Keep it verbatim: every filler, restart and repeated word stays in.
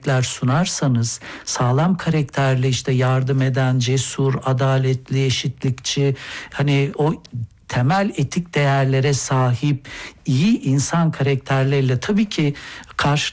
örnekler sunarsanız, sağlam karakterli, işte yardım eden, cesur, adaletli, eşitlikçi, hani o temel etik değerlere sahip iyi insan karakterleriyle tabii ki karşı